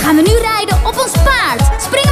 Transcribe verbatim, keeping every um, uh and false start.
gaan we nu rijden op ons paard. Spring